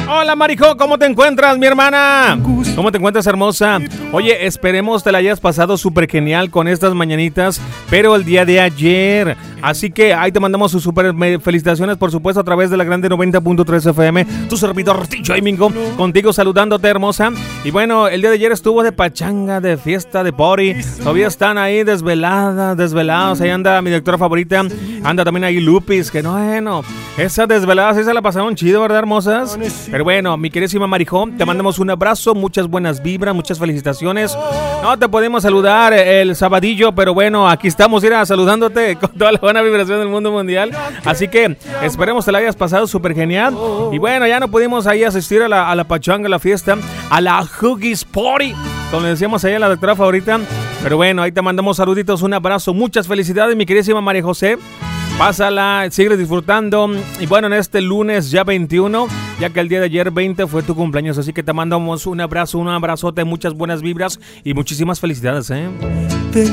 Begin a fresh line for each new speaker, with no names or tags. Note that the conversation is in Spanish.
Hola Marijo, ¿cómo te encuentras, mi hermana? ¿Cómo te encuentras, hermosa? Oye, esperemos te la hayas pasado súper genial con estas mañanitas, pero el día de ayer. Así que ahí te mandamos sus súper felicitaciones, por supuesto, a través de la grande 90.3 FM. Tu servidor, DJ Mingo, contigo saludándote, hermosa. Y bueno, el día de ayer estuvo de pachanga, de fiesta, de party. Todavía están ahí desvelados. Ahí anda mi directora favorita. Anda también ahí Lupis, que no, bueno, esas desveladas sí se la pasaron chido, ¿verdad, hermosas? Pero bueno, mi queridísima Marijón, te mandamos un abrazo, muchas buenas vibras, muchas felicitaciones. No te podemos saludar el sabadillo, pero bueno, aquí estamos, saludándote con toda la buena vibración del mundo mundial. Así que esperemos que la hayas pasado súper genial. Y bueno, ya no pudimos ahí asistir a la pachanga, a la fiesta, a la Huggies Party, como le decíamos ahí a la doctora favorita. Pero bueno, ahí te mandamos saluditos, un abrazo, muchas felicidades, mi queridísima María José. Pásala, sigue disfrutando. Y bueno, en este lunes ya 21, ya que el día de ayer 20 fue tu cumpleaños. Así que te mandamos un abrazo, un abrazote, muchas buenas vibras y muchísimas felicidades,